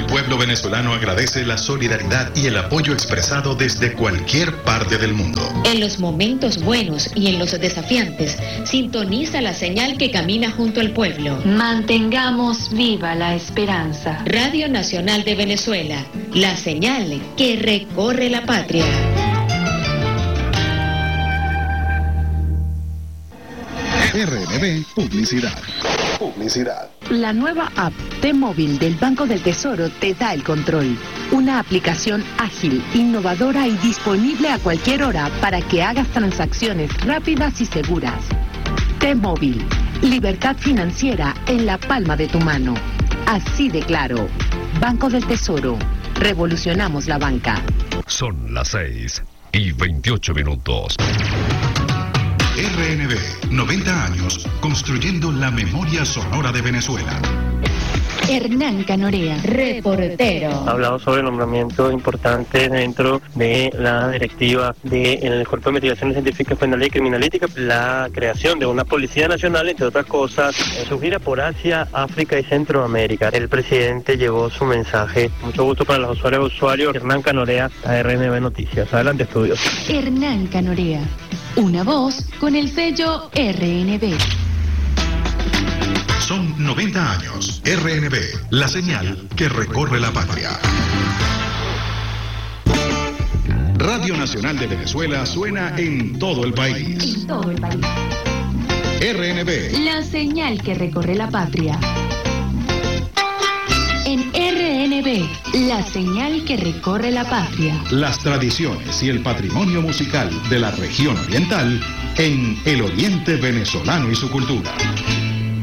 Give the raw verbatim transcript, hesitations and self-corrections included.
pueblo venezolano agradece la solidaridad y el apoyo expresado desde cualquier parte del mundo. En los momentos buenos y en los desafiantes, sintoniza la señal que camina junto al pueblo. Mantengamos viva la esperanza. Radio Nacional de Venezuela, la señal que recorre la patria. R N B Publicidad. Publicidad. La nueva app T-Móvil del Banco del Tesoro te da el control. Una aplicación ágil, innovadora y disponible a cualquier hora para que hagas transacciones rápidas y seguras. T-Móvil, libertad financiera en la palma de tu mano. Así de claro. Banco del Tesoro. Revolucionamos la banca. Son las seis y veintiocho minutos. R N B, noventa años, construyendo la memoria sonora de Venezuela. Hernán Canorea, reportero. Ha hablado sobre el nombramiento importante dentro de la directiva del Cuerpo de Investigaciones Científicas Penales y Criminalísticas, la creación de una Policía Nacional, entre otras cosas, en su gira por Asia, África y Centroamérica. El presidente llevó su mensaje. Mucho gusto para los usuarios y usuarios. Hernán Canorea, a R N B Noticias. Adelante, estudios. Hernán Canorea, una voz con el sello R N B. Son noventa años. R N B, la señal que recorre la patria. Radio Nacional de Venezuela suena en todo el país. En todo el país. R N B, la señal que recorre la patria. En R N B, la señal que recorre la patria. las tradiciones y el patrimonio musical de la región oriental en el oriente venezolano y su cultura.